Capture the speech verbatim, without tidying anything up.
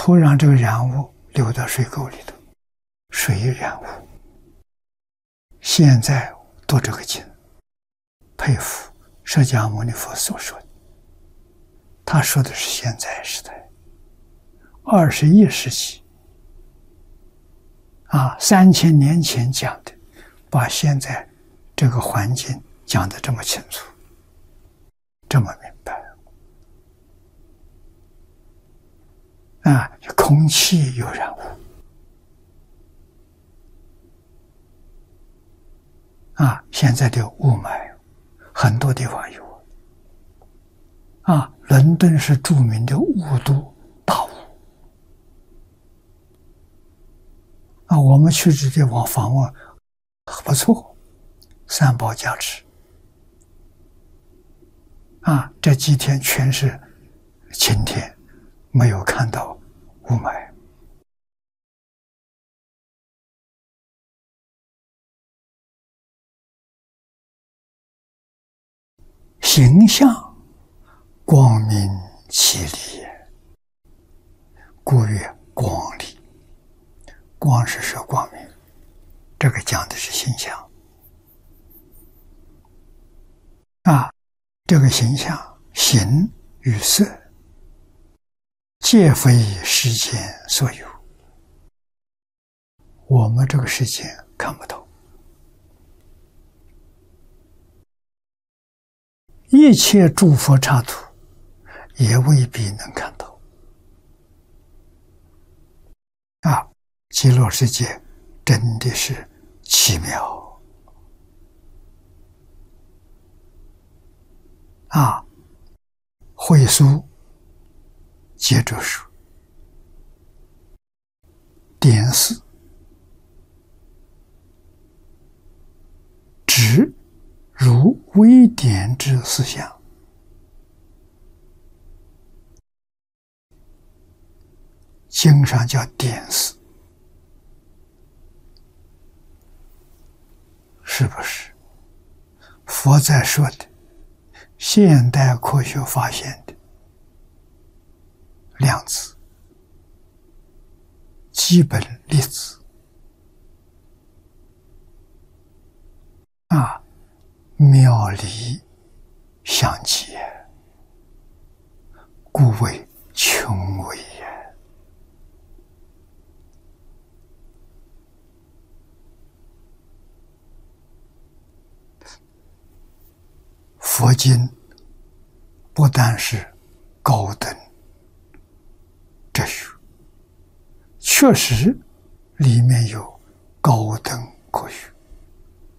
土壤这个染污流到水沟里头，水染污。现在读这个经，佩服释迦牟尼佛所说的。他说的是现在时代，二十一世纪啊，三千年前讲的，把现在这个环境讲得这么清楚，这么明白啊！空气有染污啊，现在的雾霾很多地方有啊，伦敦是著名的雾都大雾啊，我们去这地方访问不错，三宝加持啊，这几天全是晴天，没有看到雾霾。形象光明其理也，故曰光理。光是说光明，这个讲的是形象啊，这个形象形与色皆非世间所有，我们这个世界看不到，一切诸佛刹土也未必能看到啊！极乐世界真的是奇妙啊！慧疏接着说，点四指如微点之思想，经上叫点四，是不是佛在说的现代科学发现的量子基本粒子啊，妙理相继，故谓穷微也。佛经不但是高等哲学，确实里面有高等科学。